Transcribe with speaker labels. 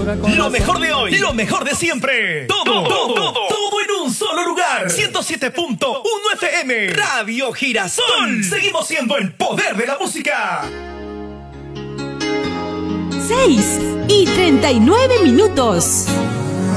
Speaker 1: Lo mejor de hoy, lo mejor de siempre. Todo en un solo lugar. 107.1 FM. Radio Girasol. Seguimos siendo el poder de la música.
Speaker 2: 6:39.